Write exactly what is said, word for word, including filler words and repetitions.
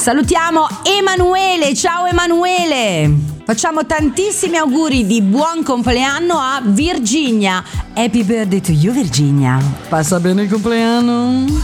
Salutiamo Emanuele, ciao Emanuele. Facciamo tantissimi auguri di buon compleanno a Virginia. Happy birthday to you, Virginia. Passa bene il compleanno.